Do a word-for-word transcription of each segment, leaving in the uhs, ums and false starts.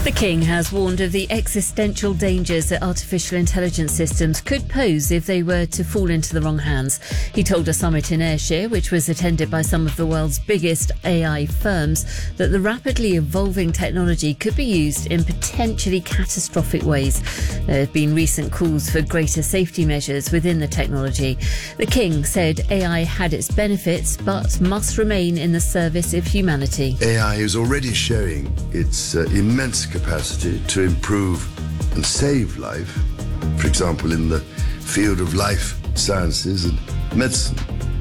The King has warned of the existential dangers that artificial intelligence systems could pose if they were to fall into the wrong hands. He told a summit in Ayrshire, which was attended by some of the world's biggest A I firms, that the rapidly evolving technology could be used in potentially catastrophic ways. There have been recent calls for greater safety measures within the technology. The King said A I had its benefits, but must remain in the service of humanity. A I is already showing its uh, immense capacity to improve and save life, for example, in the field of life sciences and medicine.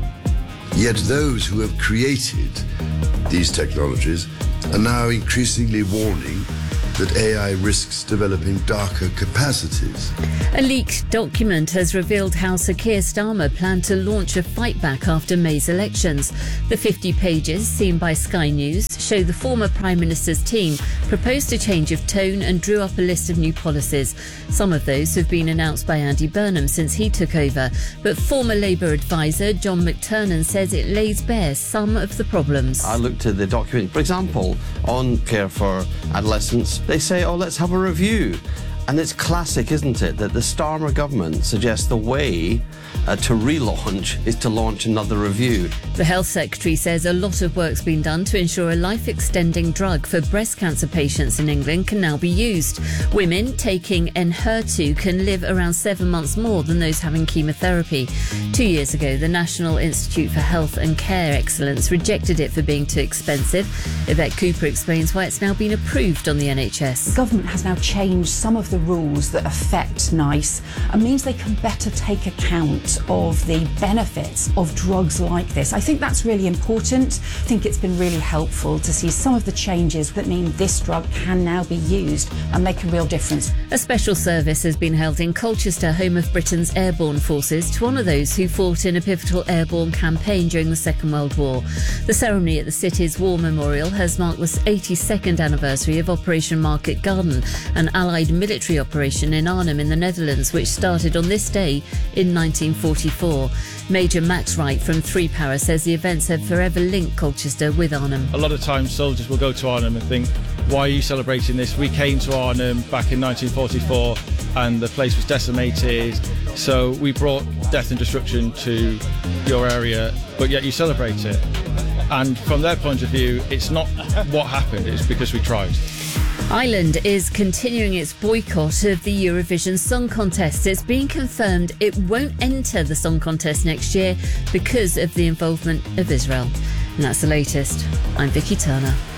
Yet those who have created these technologies are now increasingly warning that A I risks developing darker capacities. A leaked document has revealed how Sir Keir Starmer planned to launch a fight back after May's elections. The fifty pages, seen by Sky News, show the former Prime Minister's team proposed a change of tone and drew up a list of new policies. Some of those have been announced by Andy Burnham since he took over, but former Labour advisor John McTernan says it lays bare some of the problems. I looked at the document, for example, on care for adolescents. They say, oh, let's have a review. And it's classic, isn't it, that the Starmer government suggests the way uh, to relaunch is to launch another review. The Health Secretary says a lot of work's been done to ensure a life-extending drug for breast cancer patients in England can now be used. Women taking Enhertu can live around seven months more than those having chemotherapy. Two years ago, the National Institute for Health and Care Excellence rejected it for being too expensive. Yvette Cooper explains why it's now been approved on the N H S. The government has now changed some of the rules that affect NICE and means they can better take account of the benefits of drugs like this. I think that's really important. I think it's been really helpful to see some of the changes that mean this drug can now be used and make a real difference. A special service has been held in Colchester, home of Britain's airborne forces, to honour those who fought in a pivotal airborne campaign during the Second World War. The ceremony at the city's War Memorial has marked the eighty-second anniversary of Operation Market Garden, an Allied military operation in Arnhem in the Netherlands, which started on this day in nineteen forty-four. Major Max Wright from Three Para says the events have forever linked Colchester with Arnhem. A lot of times soldiers will go to Arnhem and think, why are you celebrating this? We came to Arnhem back in nineteen forty-four and the place was decimated, so we brought death and destruction to your area, but yet you celebrate it. And from their point of view, it's not what happened, it's because we tried. Ireland is continuing its boycott of the Eurovision Song Contest. It's been confirmed it won't enter the Song Contest next year because of the involvement of Israel. And that's the latest. I'm Vicky Turner.